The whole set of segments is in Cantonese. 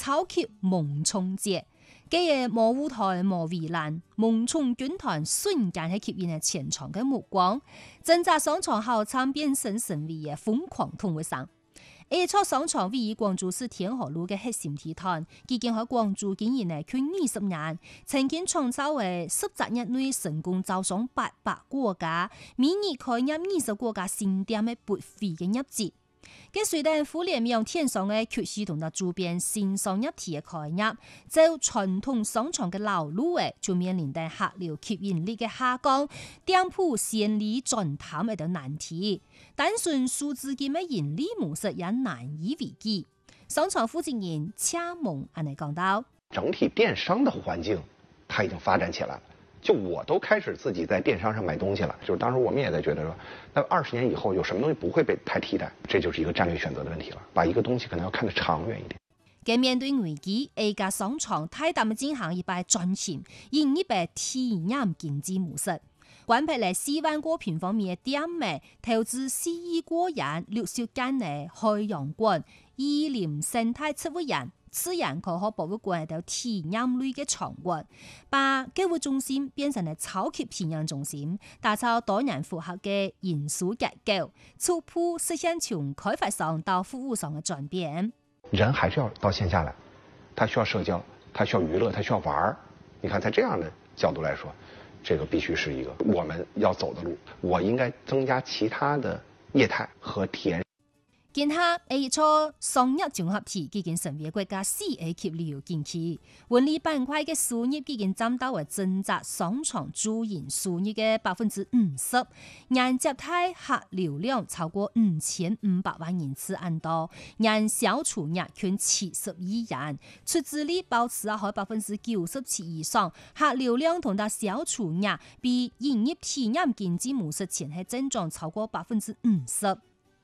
超級萌寵節。既係冇舞台冇圍欄，萌寵軍團瞬間係吸引咗全場嘅目光。掙扎上場後參變成神威嘅瘋狂同會上。而初上場位於廣州市天河路嘅核心地段，已經喺廣州經營嚟近20年，曾經創造為10年內成功招商800國家，每年開業20國家新店嘅撥費嘅業績。跟隨住互聯網天上嘅缺系統嘅周邊新商業體嘅開業，就傳統商場嘅老路嘅就面臨到客流吸引力嘅下降，店鋪先利轉淡嘅難題，單純數字嘅盈利模式也難以為繼。商場負責人車夢安尼講到： 整體電商的環境，它已經發展起來了。就我都開始自己在電商上買東西了，就是當時我們也在覺得說，那20年以後有什麼東西不會被太替代，這就是一個戰略選擇的問題了。把一個東西可能要看得長遠一點。 嘅面對危機，A 家商場太大嘅進行一擺賺錢，引一擺體驗經濟模式。關閉嚟4萬個平方米嘅店面，投資4億過元，60間嘅海洋館、宜林生態植物園、自然科學博物館到體驗類嘅場館，把購物中心變成了超級體驗中心，打造多元複合嘅營收結構，初步實現從開發商到服務商嘅轉變。 人還是要到線下來，他需要社交，他需要娛樂，他需要玩。你看，在這樣的角度來說，這個必須是一個我們要走的路。我應該增加其他的業態和體驗。 今下 A 初商業綜合體已經成為國家4A 級旅遊景區，文旅板塊嘅收入已經佔到為整體商場主營收入嘅50%，年接待客流量超過5500萬人次安多，年銷出額近70億元，出資率保持喺97%以上，客流量同埋銷出額比營業體驗經濟模式前係增長超過50%。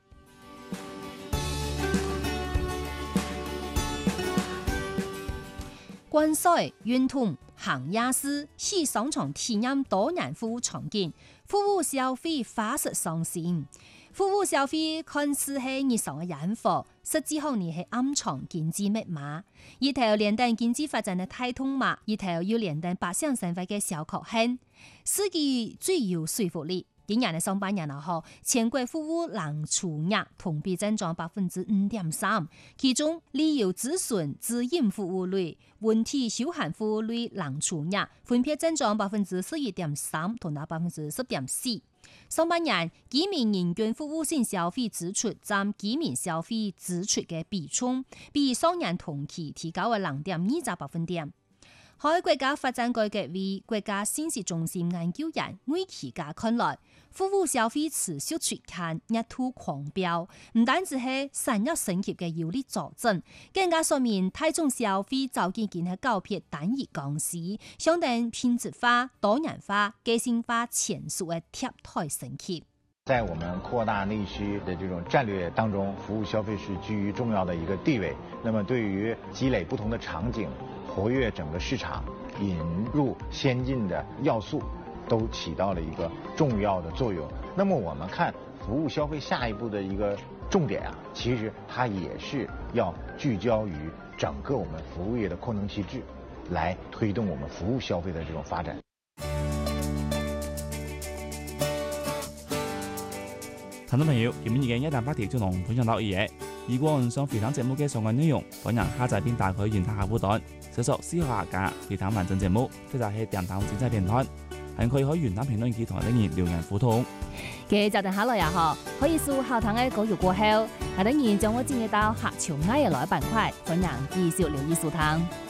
關西、運通、行夜市、去商場體驗多元服務場景，服務消費發實上線。服務消費看似係日常嘅養貨，實際上你係暗藏經濟密碼。一條連帶經濟發展嘅大通碼，一條要連帶百姓生活嘅小確幸，司機最有說服力。今年嘅上半年後，全國服務人出額同比增長5.3%，其中旅遊諮詢、自營服務類、文體休閒服務類人出額分別增長11.3%同埋10.4%。上半年居民人均服務性消費支出佔居民消費支出嘅比重，比上年同期提高為0.2%。喺國家發展改革委國家信息中心研究員魏啟家看來，服務消費持續出現日兔狂飆，唔單止係產業升級嘅有力佐證，更加說明大眾消費早已經係告別單一公司，相當品質化、多元化、個性化前述嘅貼台升級。 在我們擴大內需的這種戰略當中，服務消費是居於重要的一個地位。那麼對於積累不同的場景、活躍整個市場、引入先進的要素，都起到了一個重要的作用。那麼我們看服務消費下一步的一個重點啊，其實它也是要聚焦於整個我們服務業的擴能機制，來推動我們服務消費的這種發展。 聽眾朋友，今日嘅一旦8條就同分享到呢嘢。如果你想回聽節目嘅相關內容，歡迎下載並打開原台客戶端，搜索思考客家回聽完整節目，或者係電台正在平台，還可以喺原台評論區同人留言互動。 嘅就等下來也好，可以掃後台嘅稿語過後，係等然將我轉移到客潮嗌嘅來板塊，歡迎繼續留意收聽。